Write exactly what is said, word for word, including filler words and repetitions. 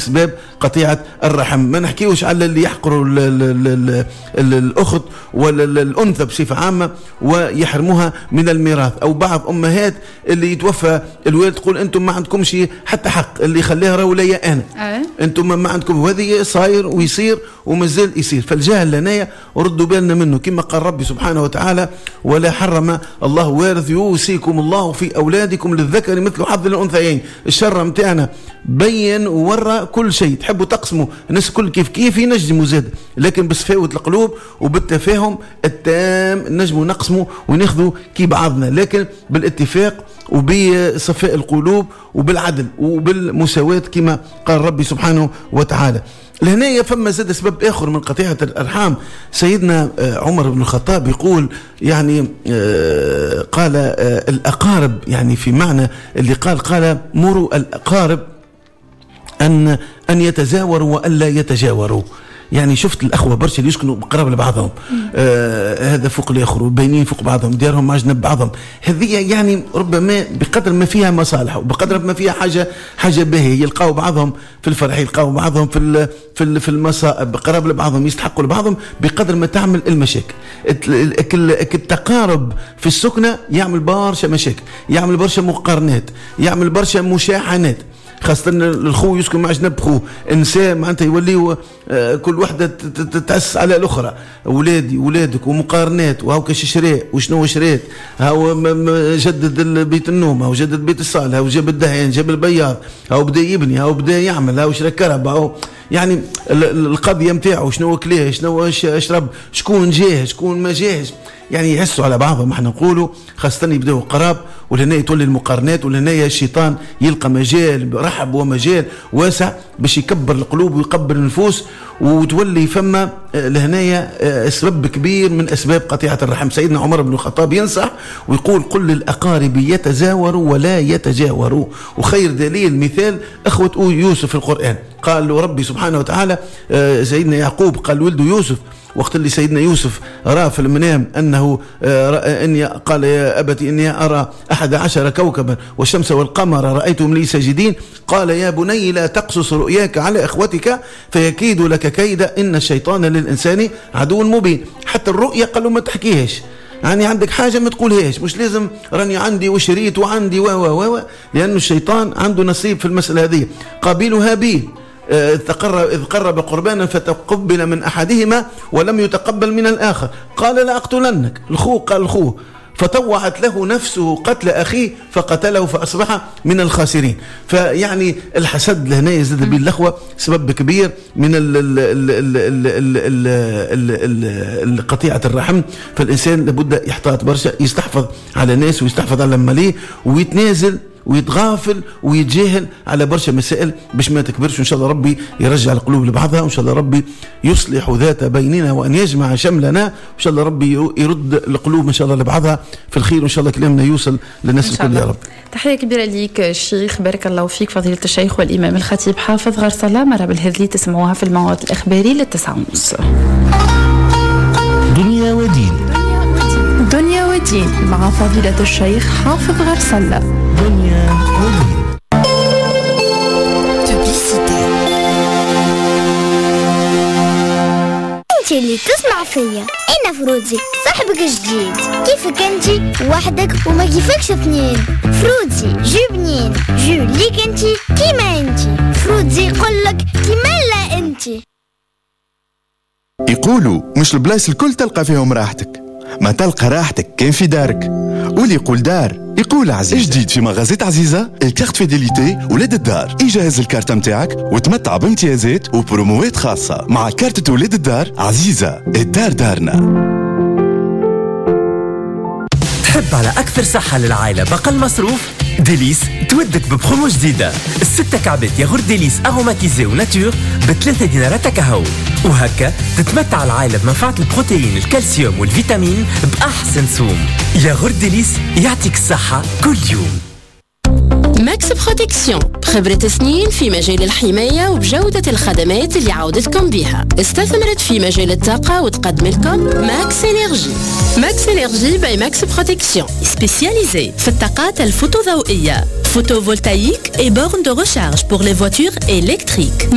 أسباب قطيعة الرحم. ما نحكيوش على اللي يحقروا ال ال ال ال ال الأخت ولا الأنثى بصفة عامة ويحرموها من الميراث، أو بعض أمهات اللي يتوفى الوالد تقول أنتم ما عندكمش حتى حق، اللي يخليها راهو ليا أنا أه؟ أنتم ما عندكم، وهذه صاير ويصير ومازال يصير. فالجهل لنايا وردوا بالنا منه كما قال ربي سبحانه وتعالى ولا حرم الله وارث يوصيكم الله في أولادكم للذكر مثل حظ الأنثيين. الشرع متاعنا بين وورى كل شيء، تحبوا تقسموا الناس كل كيف كيف ينجموا زاد، لكن بصفاوة القلوب وبالتفاهم التام نجموا نقسموا وناخذوا كي بعضنا، لكن بالاتفاق وبصفاء القلوب وبالعدل وبالمساواة كما قال ربي سبحانه وتعالى. لهنا فما زاد سبب آخر من قطيعة الأرحام. سيدنا عمر بن الخطاب يقول يعني قال الأقارب، يعني في معنى اللي قال قال مروا الأقارب أن أن يتزاوروا وألا يتجاوروا. يعني شفت الأخوة برشا اللي يسكنوا قراب لبعضهم، آه هذا فوق الآخر وبينين فوق بعضهم، ديارهم مع جنب بعضهم، هذه يعني ربما بقدر ما فيها مصالح وبقدر ما فيها حاجة حاجة باهية، يلقاو بعضهم في الفرح، يلقاو بعضهم في في في المصائب، قراب لبعضهم، يستحقوا لبعضهم بقدر ما تعمل المشاكل. التقارب في السكنة يعمل برشا مشاكل، يعمل برشا مقارنات، يعمل برشا مشاحنات، خاصة الخو يسكن مع جنب خو، النساء معناتها يوليوا كل واحدة تتأسس على الأخرى، أولادي ولادك ومقارنات، وهو كاش شراء وشنو شريت، هاو جدد بيت النوم، هاو جدد بيت الصالة، هاو جاب الدهان، جاب البياض، هاو بدا يبني، هاو بدا يعمل، هاو شرا كهرباء، هاو يعني القضية متاعه شنو كلاه، شنو اشرب، شكون جاه شكون ما جاهش، يعني يحسوا على بعضهم. احنا نقولوا خاصة يبداوا قراب، ولهنا يتولي المقارنات، ولهنا الشيطان يلقى مجال رحب ومجال واسع باش يكبر القلوب ويكبر النفوس، وتولي فما لهنايا سبب كبير من أسباب قطيعة الرحم. سيدنا عمر بن الخطاب ينصح ويقول قل للأقارب يتزاوروا ولا يتجاوروا، وخير دليل مثال أخوة يوسف في القرآن. قال له ربي سبحانه وتعالى سيدنا يعقوب قال ولده يوسف وقت اللي سيدنا يوسف رأى في المنام أنه إني قال يا أبتي إني أرى أحد عشر كوكبا والشمس والقمر رأيتهم لي ساجدين، قال يا بني لا تقصص رؤياك على إخوتك فيكيد لك كيدا إن الشيطان للإنسان عدو مبين. حتى الرؤيا قالوا ما تحكيهش، يعني عندك حاجة ما تقولهاش، مش لازم راني عندي وشريت وعندي و و و لأنه الشيطان عنده نصيب في المسألة هذه. قابيل هابيل إذ قرب قربانا فتقبل من أحدهما ولم يتقبل من الآخر قال لا أقتلنك، الخوه قال الخوه، فطوعت له نفسه قتل أخيه فقتله فأصبح من الخاسرين. فيعني الحسد لهنا يزيد بالأخوة سبب كبير من قطيعة الرحم. فالإنسان لابد يحتاط برشا، يستحفظ على الناس ويستحفظ على ماليه ويتنازل ويتغافل ويتجاهل على برشا مسائل باش ما تكبرش. وإن شاء الله ربي يرجع القلوب لبعضها، وإن شاء الله ربي يصلح ذات بيننا وأن يجمع شملنا، وإن شاء الله ربي يرد القلوب إن شاء الله لبعضها في الخير، وإن شاء الله كلامنا يوصل للناس الكل يا رب. تحية كبيرة ليك الشيخ، بارك الله فيك فضيلة الشيخ والإمام الخطيب حافظ غرسلة. مرحبا بالهذلي تسمعوها في الموعد الإخباري للتسعة ونص. دنيا ودين دنيا ودين مع فضيلة الشيخ حافظ غرسلة. دنيا ودين. انت اللي تسمع فيا، انا فروزي صاحبك الجديد. كيفك انت وحدك وما كيفكش اثنين؟ فروزي جو بنين، جو ليك انت كيما انت. فروزي يقولك كيما لا انت. يقولوا مش البلايص الكل تلقى فيهم راحتك، ما تلقى راحتك كان في دارك. واللي يقول دار يقول عزيزة. جديد في مغازات عزيزة الكارت فيديليتي ولاد الدار. يجهز الكارت متاعك وتمتع بامتيازات وبروموات خاصة مع كارت ولاد الدار. عزيزة الدار دارنا. تحب على أكثر صحة للعائلة بقل مصروف؟ ديليس تودك ببخومو جديدة، الستة كعبات ياغورت ديليس أروماتيزي وناتور بثلاثة دينارات كهو، وهكا تتمتع العائلة بمنفعة البروتين الكالسيوم والفيتامين بأحسن سوم. ياغورت ديليس يعطيك الصحة كل يوم. ماكس بروتكسيون خبرة سنين في مجال الحماية وبجودة الخدمات اللي عودتكم بها. استثمرت في مجال الطاقة وتقدم لكم ماكس إنرجي. ماكس إنرجي باي ماكس بروتكسيون سبيسياليزي في الطاقات الفوتوضوئية، photovoltaïque et bornes de recharge pour les voitures électriques.